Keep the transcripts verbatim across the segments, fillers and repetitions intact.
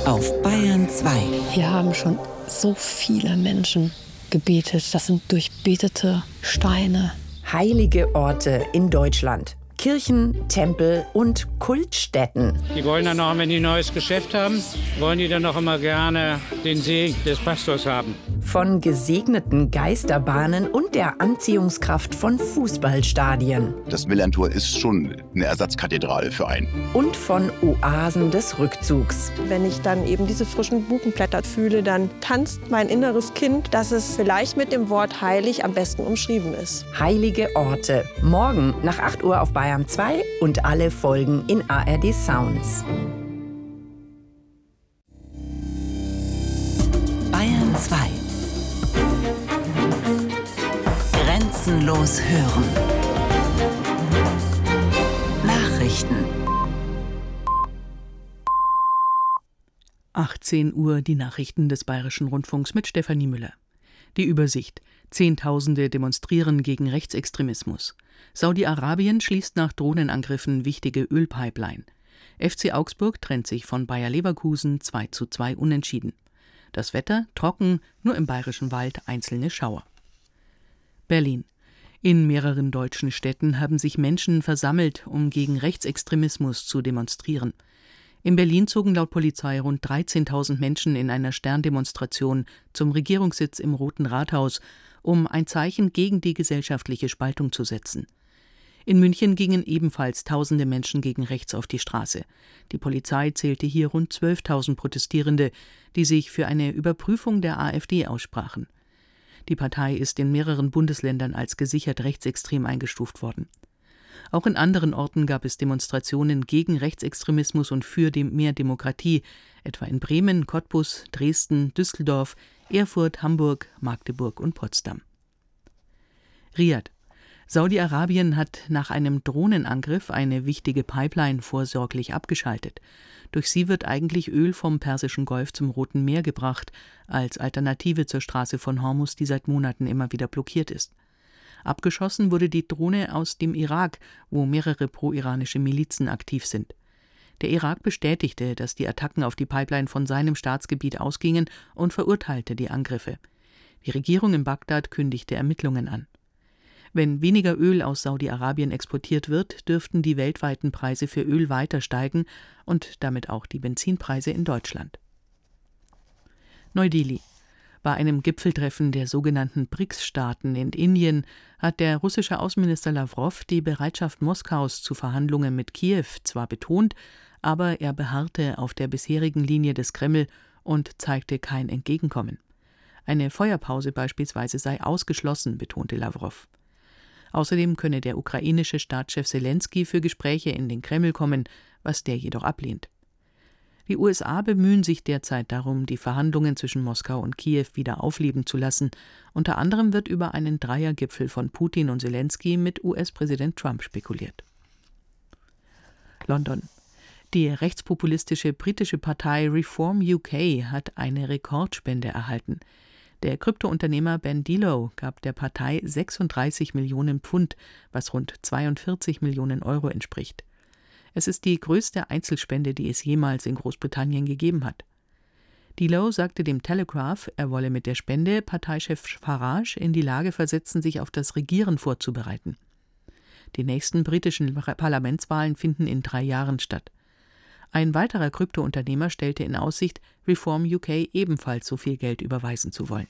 auf Bayern zwei. Hier haben schon so viele Menschen gebetet. Das sind durchbetete Steine. Heilige Orte in Deutschland. Kirchen, Tempel und Kultstätten. Die wollen dann auch, wenn die ein neues Geschäft haben, wollen die dann auch immer gerne den Segen des Pastors haben. Von gesegneten Geisterbahnen und der Anziehungskraft von Fußballstadien. Das Millerntor ist schon eine Ersatzkathedrale für einen. Und von Oasen des Rückzugs. Wenn ich dann eben diese frischen Buchenblätter fühle, dann tanzt mein inneres Kind, dass es vielleicht mit dem Wort heilig am besten umschrieben ist. Heilige Orte. Morgen nach acht Uhr auf Bayern zwei und alle Folgen in A R D Sounds. Bayern zwei. Grenzenlos hören. Nachrichten. achtzehn Uhr die Nachrichten des Bayerischen Rundfunks mit Stefanie Müller. Die Übersicht. Zehntausende demonstrieren gegen Rechtsextremismus. Saudi-Arabien schließt nach Drohnenangriffen wichtige Ölpipeline. F C Augsburg trennt sich von Bayer Leverkusen zwei zu zwei unentschieden. Das Wetter trocken, nur im Bayerischen Wald einzelne Schauer. Berlin. In mehreren deutschen Städten haben sich Menschen versammelt, um gegen Rechtsextremismus zu demonstrieren. In Berlin zogen laut Polizei rund dreizehntausend Menschen in einer Sterndemonstration zum Regierungssitz im Roten Rathaus, um ein Zeichen gegen die gesellschaftliche Spaltung zu setzen. In München gingen ebenfalls tausende Menschen gegen rechts auf die Straße. Die Polizei zählte hier rund zwölftausend Protestierende, die sich für eine Überprüfung der AfD aussprachen. Die Partei ist in mehreren Bundesländern als gesichert rechtsextrem eingestuft worden. Auch in anderen Orten gab es Demonstrationen gegen Rechtsextremismus und für mehr Demokratie, etwa in Bremen, Cottbus, Dresden, Düsseldorf, Erfurt, Hamburg, Magdeburg und Potsdam. Riad. Saudi-Arabien hat nach einem Drohnenangriff eine wichtige Pipeline vorsorglich abgeschaltet. Durch sie wird eigentlich Öl vom Persischen Golf zum Roten Meer gebracht, als Alternative zur Straße von Hormuz, die seit Monaten immer wieder blockiert ist. Abgeschossen wurde die Drohne aus dem Irak, wo mehrere pro-iranische Milizen aktiv sind. Der Irak bestätigte, dass die Attacken auf die Pipeline von seinem Staatsgebiet ausgingen und verurteilte die Angriffe. Die Regierung in Bagdad kündigte Ermittlungen an. Wenn weniger Öl aus Saudi-Arabien exportiert wird, dürften die weltweiten Preise für Öl weiter steigen und damit auch die Benzinpreise in Deutschland. Neu-Delhi. Bei einem Gipfeltreffen der sogenannten B R I C S-Staaten in Indien hat der russische Außenminister Lawrow die Bereitschaft Moskaus zu Verhandlungen mit Kiew zwar betont, aber er beharrte auf der bisherigen Linie des Kreml und zeigte kein Entgegenkommen. Eine Feuerpause beispielsweise sei ausgeschlossen, betonte Lawrow. Außerdem könne der ukrainische Staatschef Selenskyj für Gespräche in den Kreml kommen, was der jedoch ablehnt. Die U S A bemühen sich derzeit darum, die Verhandlungen zwischen Moskau und Kiew wieder aufleben zu lassen. Unter anderem wird über einen Dreiergipfel von Putin und Selenskyj mit U S-Präsident Trump spekuliert. London. Die rechtspopulistische britische Partei Reform U K hat eine Rekordspende erhalten. Der Kryptounternehmer Ben Delow gab der Partei sechsunddreißig Millionen Pfund, was rund zweiundvierzig Millionen Euro entspricht. Es ist die größte Einzelspende, die es jemals in Großbritannien gegeben hat. Delow sagte dem Telegraph, er wolle mit der Spende Parteichef Farage in die Lage versetzen, sich auf das Regieren vorzubereiten. Die nächsten britischen Parlamentswahlen finden in drei Jahren statt. Ein weiterer Kryptounternehmer stellte in Aussicht, Reform U K ebenfalls so viel Geld überweisen zu wollen.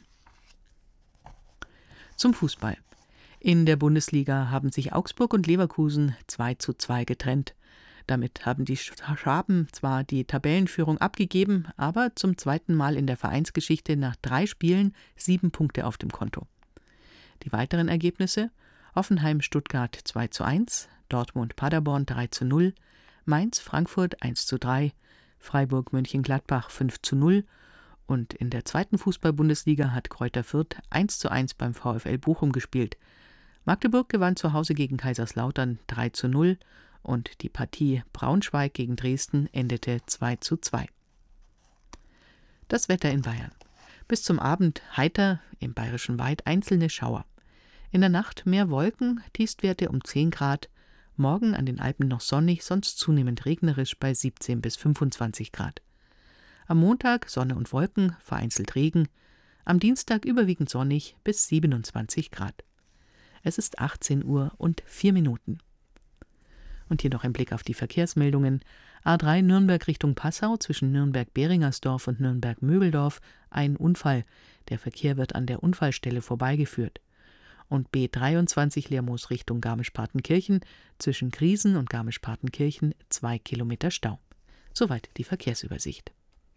Zum Fußball. In der Bundesliga haben sich Augsburg und Leverkusen zwei zu zwei getrennt. Damit haben die Schwaben zwar die Tabellenführung abgegeben, aber zum zweiten Mal in der Vereinsgeschichte nach drei Spielen sieben Punkte auf dem Konto. Die weiteren Ergebnisse: Hoffenheim-Stuttgart zwei zu eins, Dortmund-Paderborn drei zu null, Mainz-Frankfurt eins zu drei, Freiburg-Mönchengladbach fünf zu null und in der zweiten Fußball-Bundesliga hat Greuther Fürth eins zu eins beim VfL Bochum gespielt. Magdeburg gewann zu Hause gegen Kaiserslautern drei zu null und die Partie Braunschweig gegen Dresden endete zwei zu zwei. Das Wetter in Bayern. Bis zum Abend heiter, im Bayerischen Wald einzelne Schauer. In der Nacht mehr Wolken, Tiefstwerte um zehn Grad. Morgen an den Alpen noch sonnig, sonst zunehmend regnerisch bei siebzehn bis fünfundzwanzig Grad. Am Montag Sonne und Wolken, vereinzelt Regen. Am Dienstag überwiegend sonnig bis siebenundzwanzig Grad. Es ist achtzehn Uhr und vier Minuten. Und hier noch ein Blick auf die Verkehrsmeldungen. A drei Nürnberg Richtung Passau zwischen Nürnberg-Beringersdorf und Nürnberg-Möbeldorf. Ein Unfall. Der Verkehr wird an der Unfallstelle vorbeigeführt. Und B dreiundzwanzig Lermoos Richtung Garmisch-Partenkirchen zwischen Griesen und Garmisch-Partenkirchen zwei Kilometer Stau. Soweit die Verkehrsübersicht.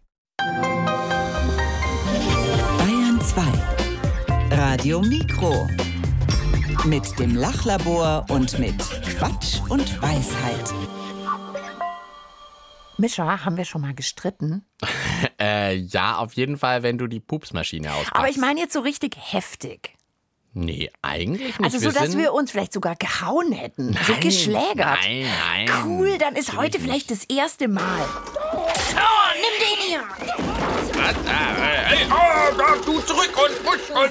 Bayern zwei. Radio Mikro. Mit dem Lachlabor und mit Quatsch und Weisheit. Mischa, haben wir schon mal gestritten? äh, ja, auf jeden Fall, wenn du die Pupsmaschine auspackst. Aber ich meine jetzt so richtig heftig. Nee, eigentlich nicht. Also so, wir dass sind... wir uns vielleicht sogar gehauen hätten. Nein, so geschlägert. Nein, nein. Cool, dann ist heute vielleicht das erste Mal. Oh, nimm den hier. Was? Ah, hey, oh, da, du zurück und push und...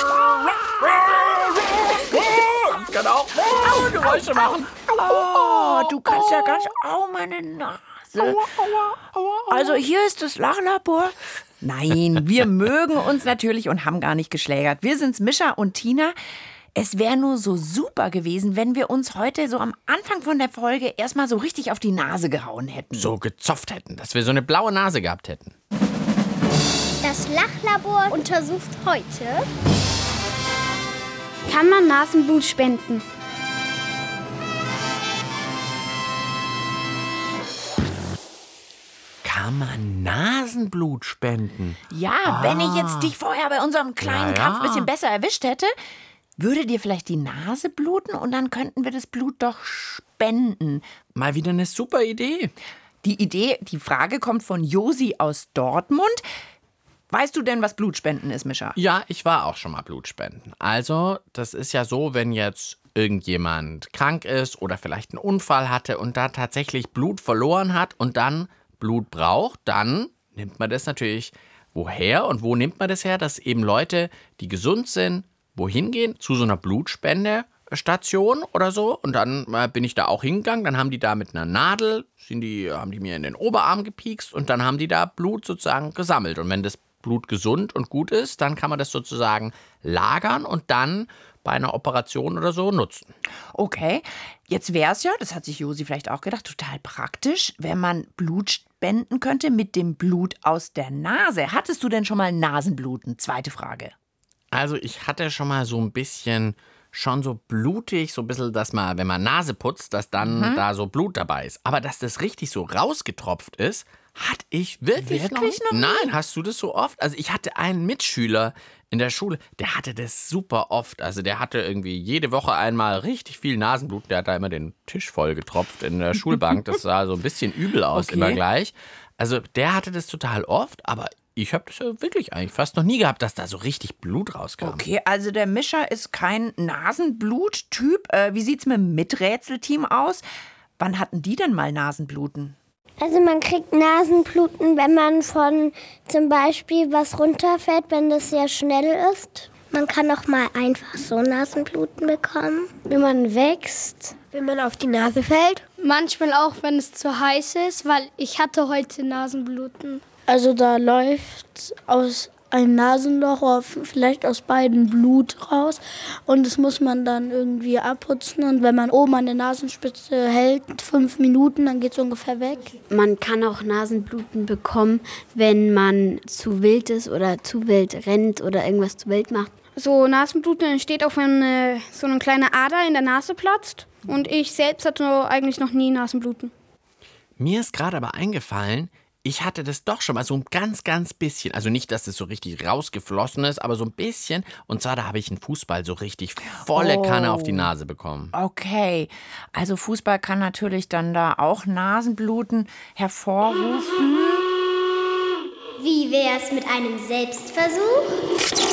Ich kann auch oh, Geräusche machen. Oh, du kannst ja ganz... Oh, meine Nase. Also hier ist das Lachlabor. Nein, wir mögen uns natürlich und haben gar nicht geschlägert. Wir sind's, Mischa und Tina. Es wäre nur so super gewesen, wenn wir uns heute so am Anfang von der Folge erstmal so richtig auf die Nase gehauen hätten. So gezopft hätten, dass wir so eine blaue Nase gehabt hätten. Das Lachlabor untersucht heute: Kann man Nasenblut spenden? Kann man Nasenblut spenden? Ja, ah. wenn ich jetzt dich vorher bei unserem kleinen ja, Kampf ja. ein bisschen besser erwischt hätte, würde dir vielleicht die Nase bluten und dann könnten wir das Blut doch spenden. Mal wieder eine super Idee. Die Idee, die Frage kommt von Josi aus Dortmund. Weißt du denn, was Blutspenden ist, Mischa? Ja, ich war auch schon mal Blutspenden. Also, das ist ja so, wenn jetzt irgendjemand krank ist oder vielleicht einen Unfall hatte und da tatsächlich Blut verloren hat und dann Blut braucht, dann nimmt man das natürlich woher und wo nimmt man das her, dass eben Leute, die gesund sind, wohin gehen? Zu so einer Blutspendestation oder so. Und dann äh, bin ich da auch hingegangen. Dann haben die da mit einer Nadel, sind die, haben die mir in den Oberarm gepiekst und dann haben die da Blut sozusagen gesammelt. Und wenn das Blut gesund und gut ist, dann kann man das sozusagen lagern und dann bei einer Operation oder so nutzen. Okay, jetzt wäre es ja, das hat sich Josi vielleicht auch gedacht, total praktisch, wenn man Blut spenden könnte mit dem Blut aus der Nase. Hattest du denn schon mal Nasenbluten? Zweite Frage. Also ich hatte schon mal so ein bisschen, schon so blutig, so ein bisschen, dass man, wenn man Nase putzt, dass dann mhm. da so Blut dabei ist. Aber dass das richtig so rausgetropft ist, hatte ich wirklich, wirklich noch, noch Nein, hast du das so oft? Also ich hatte einen Mitschüler in der Schule, der hatte das super oft. Also der hatte irgendwie jede Woche einmal richtig viel Nasenblut. Der hat da immer den Tisch voll getropft in der Schulbank. Das sah so ein bisschen übel aus, okay. Immer gleich. Also der hatte das total oft, aber ich habe das ja wirklich eigentlich fast noch nie gehabt, dass da so richtig Blut rauskam. Okay, also der Mischa ist kein Nasenblut-Typ. Äh, wie sieht's mit dem Miträtselteam aus? Wann hatten die denn mal Nasenbluten? Also man kriegt Nasenbluten, wenn man von zum Beispiel was runterfällt, wenn das sehr schnell ist. Man kann auch mal einfach so Nasenbluten bekommen. Wenn man wächst, wenn man auf die Nase fällt. Manchmal auch, wenn es zu heiß ist, weil ich hatte heute Nasenbluten. Also da läuft aus einem Nasenloch oder vielleicht aus beiden Blut raus und das muss man dann irgendwie abputzen und wenn man oben an der Nasenspitze hält, fünf Minuten, dann geht es ungefähr weg. Man kann auch Nasenbluten bekommen, wenn man zu wild ist oder zu wild rennt oder irgendwas zu wild macht. So Nasenbluten entsteht auch, wenn äh, so eine kleine Ader in der Nase platzt und ich selbst hatte eigentlich noch nie Nasenbluten. Mir ist gerade aber eingefallen, ich hatte das doch schon mal so ein ganz, ganz bisschen. Also nicht, dass das so richtig rausgeflossen ist, aber so ein bisschen. Und zwar, da habe ich einen Fußball so richtig volle Kanne auf die Nase bekommen. Okay, also Fußball kann natürlich dann da auch Nasenbluten hervorrufen. Wie wär's mit einem Selbstversuch?